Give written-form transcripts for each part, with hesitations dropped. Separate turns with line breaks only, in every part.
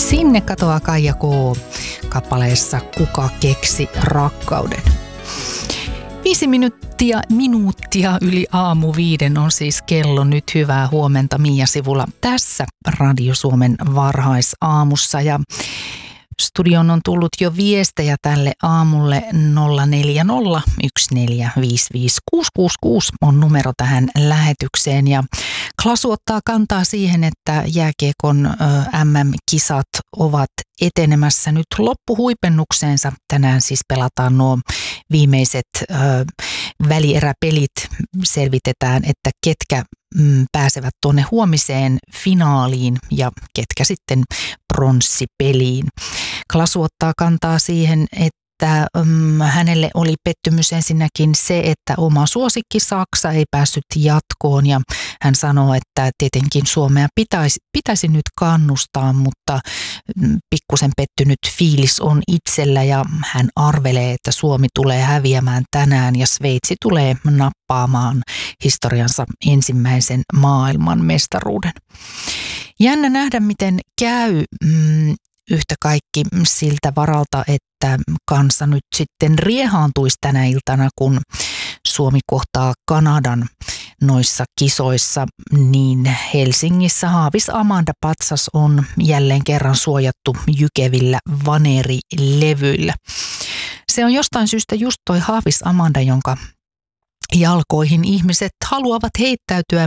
Sinne katoaa Kaija K. kappaleessa Kuka keksi rakkauden. 5 minuuttia yli aamu 5 on siis kello nyt. Hyvää huomenta Mia Sivula tässä Radio Suomen varhaisaamussa. Ja studion on tullut jo viestejä tälle aamulle. 0401455666 on numero tähän lähetykseen. Ja Klasu ottaa kantaa siihen, että jääkiekon MM-kisat ovat etenemässä nyt loppuhuipennukseensa. Tänään siis pelataan nuo viimeiset välieräpelit. Selvitetään, että ketkä pääsevät tuonne huomiseen finaaliin ja ketkä sitten pronssipeliin. Klasu ottaa kantaa siihen, että hänelle oli pettymys ensinnäkin se, että oma suosikki Saksa ei päässyt jatkoon, ja hän sanoo, että tietenkin Suomea pitäisi nyt kannustaa, mutta pikkusen pettynyt fiilis on itsellä, ja hän arvelee, että Suomi tulee häviämään tänään ja Sveitsi tulee nappaamaan historiansa ensimmäisen maailman mestaruuden. Jännä nähdä, miten käy. Yhtä kaikki siltä varalta, että kansa nyt sitten riehaantuisi tänä iltana, kun Suomi kohtaa Kanadan noissa kisoissa, niin Helsingissä Haavis Amanda patsas on jälleen kerran suojattu jykevillä vaneerilevyillä. Se on jostain syystä just toi Haavis Amanda, jonka jalkoihin ihmiset haluavat heittäytyä,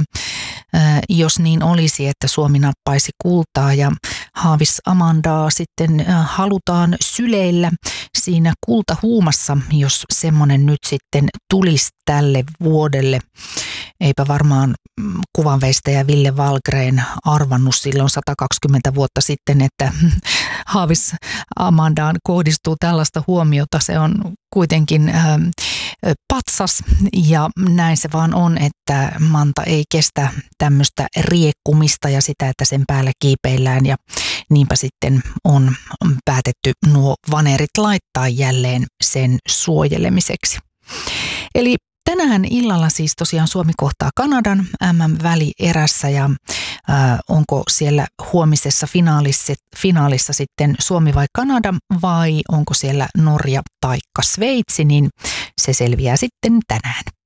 jos niin olisi, että Suomi nappaisi kultaa, ja Haavis Amandaa sitten halutaan syleillä siinä kultahuumassa, jos semmoinen nyt sitten tulisi tälle vuodelle. Eipä varmaan kuvanveistäjä Ville Wahlgren arvannut silloin 120 vuotta sitten, että Haavis Amandaan kohdistuu tällaista huomiota. Se on kuitenkin patsas, ja näin se vaan on, että manta ei kestä tämmöistä riekkumista ja sitä, että sen päällä kiipeillään, ja niinpä sitten on päätetty nuo vanerit laittaa jälleen sen suojelemiseksi. Eli tänään illalla siis tosiaan Suomi kohtaa Kanadan MM-välierässä, ja onko siellä huomisessa finaalissa sitten Suomi vai Kanada, vai onko siellä Norja taikka Sveitsi, niin se selviää sitten tänään.